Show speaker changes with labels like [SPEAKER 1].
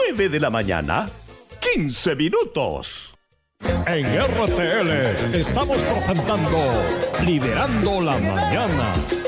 [SPEAKER 1] 9 de la mañana, 15 minutos.
[SPEAKER 2] En RTL estamos presentando Liderando la Mañana.